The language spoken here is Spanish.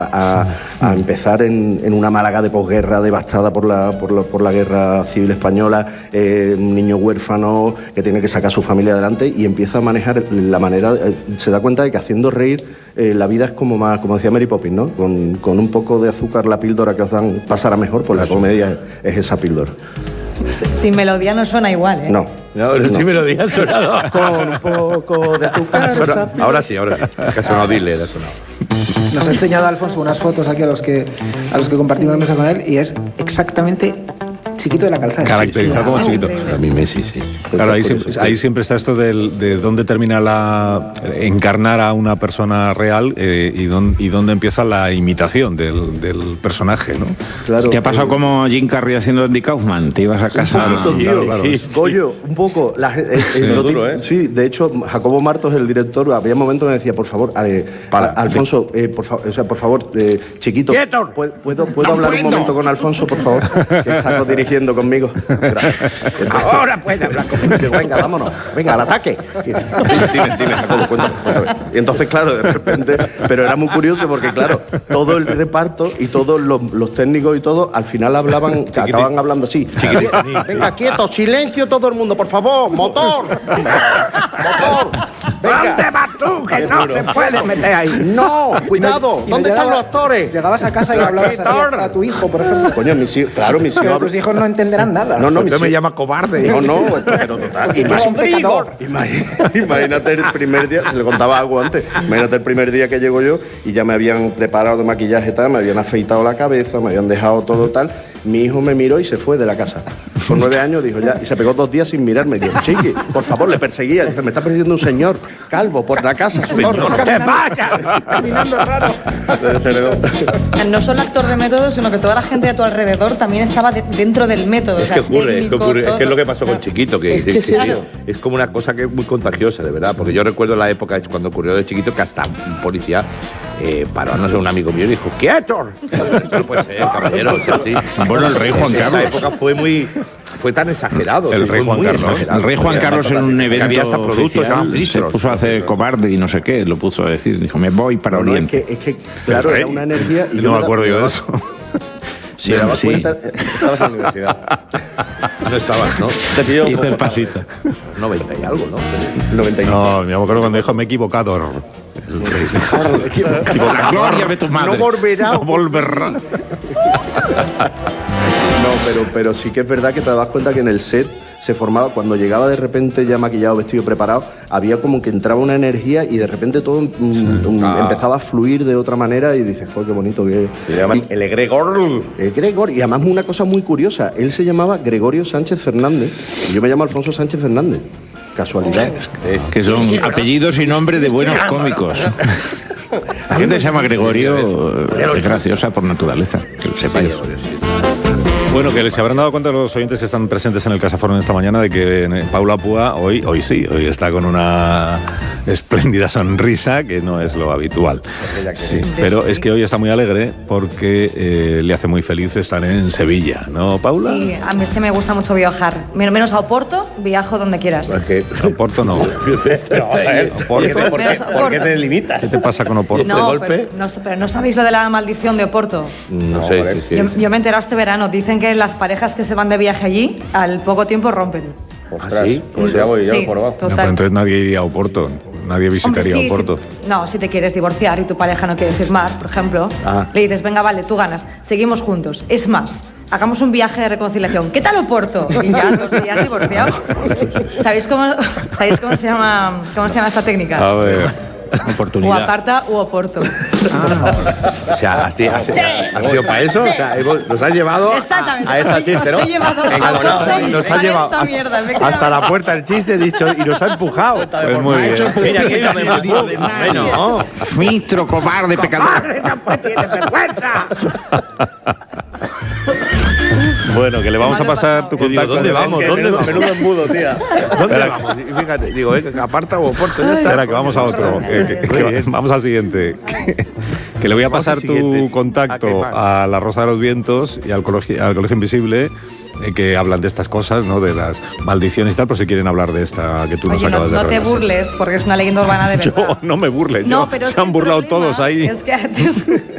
a empezar en una Málaga de posguerra devastada por la guerra civil española, un niño huérfano que tiene que sacar a su familia adelante y empieza a manejar la manera, se da cuenta de que haciendo reír la vida es como más, como decía Mary Poppins, ¿no? Con un poco de azúcar la píldora que os dan pasará mejor, pues la comedia es esa píldora. Sin melodía no suena igual, ¿eh? No, sin melodía ha sonado. Con un poco de azúcar. Ahora sí, es que ha sonado dile, ha sonado. Nos ha enseñado Alfonso unas fotos aquí a los que compartimos mesa con él y es exactamente Chiquito de la Calzada. Caracterizado como Chiquito. A mí Messi, sí. Claro, ahí siempre está esto de dónde termina encarnar a una persona real y dónde empieza la imitación del personaje, ¿no? Claro. ¿Te ha pasado como Jim Carrey haciendo Andy Kaufman? ¿Te ibas a casa? Goyo, un poco. Duro, ¿eh? Sí, de hecho, Jacobo Martos, el director, había momentos que me decía, por favor, Alfonso, por favor, Chiquito, ¿puedo hablar un momento con Alfonso, por favor? Que está dirigiendo conmigo. Ahora puede hablar conmigo. Venga, vámonos. Venga, al ataque. Dime, Jacobo, cuéntame. Y entonces, claro, de repente... Pero era muy curioso porque, claro, todo el reparto y todos los técnicos y todo, al final acababan hablando así. Venga, quieto, silencio todo el mundo, por favor. Motor. Venga. ¿Dónde vas tú? Que no te puedes meter ahí. No, cuidado. ¿Dónde están los actores? Llegabas a casa y hablabas así a tu hijo, por ejemplo. Coño, mis hijos, claro, mis hijos. Tus hijos no entenderán nada. No, Usted me llama cobarde. No, pero total. Imagínate el primer día, se le contaba algo antes. Imagínate el primer día que llego yo y ya me habían preparado de maquillaje tal, me habían afeitado la cabeza, me habían dejado todo tal. Mi hijo me miró y se fue de la casa. Con 9 años dijo ya, y se pegó 2 días sin mirarme. Digo, chiqui, por favor, le perseguía. Dice, me está persiguiendo un señor calvo por la casa. ¡Que vaya! Caminando raro. No solo actor de método, sino que toda la gente a tu alrededor también estaba dentro del método. Es que ocurre. Es que es lo que pasó con Chiquito, que es como una cosa que es muy contagiosa, de verdad. Porque yo recuerdo la época cuando ocurrió de Chiquito que hasta un policía paró, no sé, un amigo mío y dijo, ¡quieto! No puede ser, caballero, así. Bueno, el rey Juan Carlos. En esa época fue tan exagerado. El rey Juan Carlos. El rey Juan Carlos en un evento había hasta productos, se puso a hacer cobarde y no sé qué, lo puso a decir, dijo, me voy para Oriente. Es que claro, era una energía... Y no me acuerdo yo de eso. Sí, me daba cuenta, estabas en la universidad. No estabas, ¿no? Hice el pasito. 90 y algo, ¿no? 90 y algo. No, me acuerdo cuando dijo, me he equivocado. La gloria de tu madre. No volverá. No volverá. No, pero sí que es verdad que te das cuenta que en el set se formaba, cuando llegaba de repente ya maquillado, vestido, preparado, había como que entraba una energía y de repente todo empezaba a fluir de otra manera y dices, joder, qué bonito que es. El egregor. El Gregor, y además una cosa muy curiosa, él se llamaba Gregorio Sánchez Fernández y yo me llamo Alfonso Sánchez Fernández. Casualidad. Que son apellidos y nombres de buenos cómicos. La gente se llama Gregorio, es graciosa por naturaleza, que lo sepáis. Bueno, que se habrán dado cuenta los oyentes que están presentes en el Casaforum esta mañana de que Paula Púa hoy está con una espléndida sonrisa que no es lo habitual. Sí, pero es que hoy está muy alegre porque le hace muy feliz estar en Sevilla, ¿no, Paula? Sí, a mí es que me gusta mucho viajar. Menos a Oporto, viajo donde quieras. A Oporto no. ¿Por qué te limitas? ¿Qué te pasa con Oporto? No, pero no sabéis lo de la maldición de Oporto. No sé. Yo me he enterado este verano. Dicen que las parejas que se van de viaje allí, al poco tiempo rompen. Ostras, ¿sí? Pues ya voy sí, por abajo. Total. No, pero entonces nadie iría a Oporto. Nadie visitaría Oporto. Si te quieres divorciar y tu pareja no quiere firmar, por ejemplo, le dices, venga, vale, tú ganas, seguimos juntos. Es más, hagamos un viaje de reconciliación. ¿Qué tal Oporto? Y ya 2 días divorciados. ¿Sabéis cómo se llama esta técnica? A ver. Oportunidad. O aparta o Oporto. O sea, ¿has sido para eso? O sea, nos has llevado a esa chiste, ¿no? Os he llevado nos ha llevado esta mierda, hasta la puerta del chiste, dicho, y nos ha empujado. Pues muy bien. Mira, Fistro, cobarde, pecador. ¡No tiene vergüenza! Bueno, que le vamos a pasar tu contacto. ¿Dónde vamos? Menudo embudo, tía. ¿Dónde vamos? Y fíjate, digo, aparta o Oporto, ya está. Espera, que vamos a otro. Vamos al siguiente. Que le voy a pasar tu contacto a La Rosa de los Vientos y al Colegio Invisible, que hablan de estas cosas, ¿no? De las maldiciones y tal, por si quieren hablar de esta que tú nos acabas de no te revelar. burles, porque es una leyenda urbana de verdad. Yo no me burle, No, pero se han burlado todos ahí. Es que antes